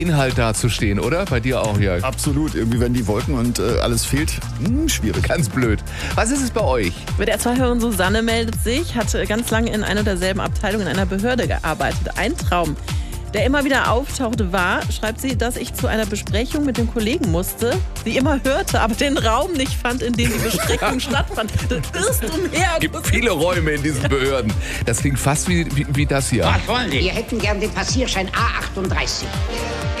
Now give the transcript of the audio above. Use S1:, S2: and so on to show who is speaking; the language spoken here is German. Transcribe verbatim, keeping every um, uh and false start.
S1: Inhalt dazustehen, oder? Bei dir auch, Jörg?
S2: Absolut. Irgendwie, wenn die Wolken und äh, alles fehlt, hm, schwierig.
S1: Ganz blöd. Was ist es bei euch?
S3: W D R zwei-Hörerin Susanne meldet sich, hatte ganz lange in einer und derselben Abteilung in einer Behörde gearbeitet. Ein Traum, der immer wieder auftauchte, war, schreibt sie, dass ich zu einer Besprechung mit dem Kollegen musste, sie immer hörte, aber den Raum nicht fand, in dem die Besprechung stattfand. Das ist umher.
S1: Es gibt viele Räume in diesen Behörden. Das klingt fast wie, wie, wie das hier.
S4: Was wollen die?
S5: Wir hätten gern den Passierschein A achtunddreißig.